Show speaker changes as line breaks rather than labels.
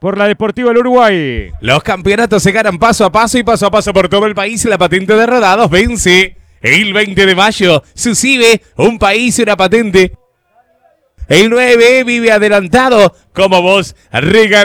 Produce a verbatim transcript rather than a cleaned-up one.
por la Deportiva del Uruguay.
Los campeonatos se ganan paso a paso y paso a paso por todo el país. La patente de rodados vence el veinte de mayo. Sucibe, un país y una patente. El nueve vive adelantado como vos. Regala